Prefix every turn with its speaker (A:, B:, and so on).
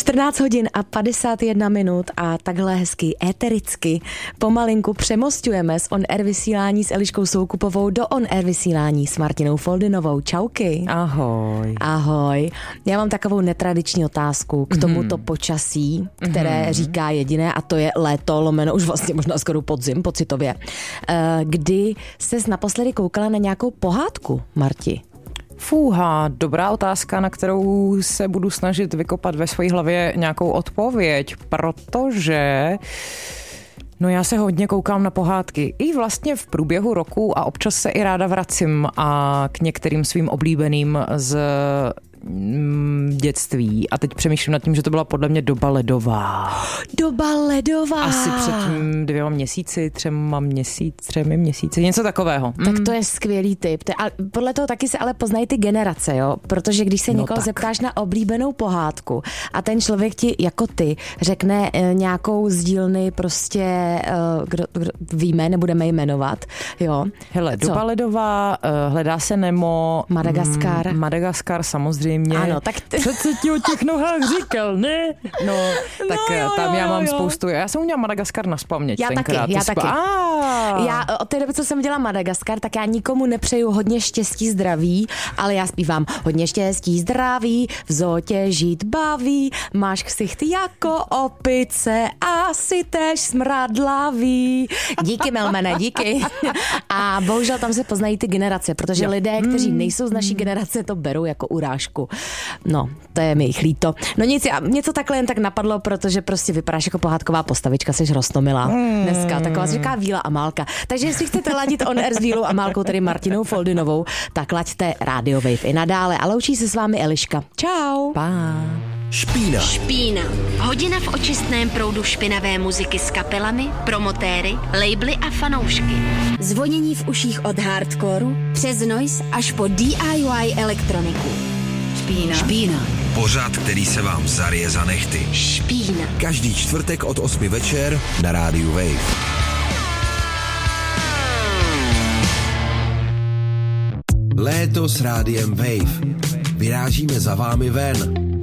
A: 14 hodin a 51 minut a takhle hezky étericky pomalinku přemosťujeme z on-air vysílání s Eliškou Soukupovou do on-air vysílání s Martinou Foldynovou. Čauky.
B: Ahoj.
A: Ahoj. Já mám takovou netradiční otázku k tomuto počasí, které říká jediné, a to je léto, lomeno už vlastně možná skoro podzim, pocitově. Kdy ses naposledy koukala na nějakou pohádku, Marti?
B: Fúha, dobrá otázka, na kterou se budu snažit vykopat ve své hlavě nějakou odpověď, protože já se hodně koukám na pohádky. I vlastně v průběhu roku a občas se i ráda vracím a k některým svým oblíbeným z dětství. A teď přemýšlím nad tím, že to byla podle mě doba ledová.
A: Doba ledová.
B: Asi před 2 měsíci, 3 měsíci, něco takového.
A: Tak to je skvělý tip. Podle toho taky se ale poznají ty generace, jo? Protože když se někoho zeptáš na oblíbenou pohádku a ten člověk ti jako ty řekne nějakou z dílny prostě, kdo víme, nebudeme jmenovat, jo?
B: Hele, doba ledová, Hledá se Nemo.
A: Madagaskar
B: samozřejmě.
A: Ano, tak
B: Přece ti o těch nohách říkal, ne? Tam já mám spoustu. Já jsem uměla Madagaskar naspaměť tenkrát.
A: Já taky. Já od té doby, co jsem dělala Madagaskar, tak já nikomu nepřeju hodně štěstí, zdraví, ale já zpívám hodně štěstí, zdraví, v zótě žít baví, máš ksicht jako opice a si též smradlavý. Díky, Melmane, díky. A bohužel tam se poznají ty generace, protože lidé, kteří nejsou z naší generace, to berou jako urážku. No, to je mi jich líto. No nic, mě to takhle jen tak napadlo, protože prostě vypadáš jako pohádková postavička, jsi Rostomila dneska, taková říká Víla a Málka. Takže jestli chcete ladit on air s Vílou a Málkou, tedy Martinou Foldynovou, tak laďte Radio Wave i nadále. A loučí se s vámi Eliška. Čau.
B: Pa.
C: Špína. Hodina v očistném proudu špinavé muziky s kapelami, promotéry, labely a fanoušky. Zvonění v uších od hardcoreu přes noise až po DIY elektroniku. Špína.
D: Pořad, který se vám zarije za nehty.
C: Špína.
D: Každý čtvrtek od 8 večer na rádiu Wave. Léto s rádiem Wave. Vyrážíme za vámi ven.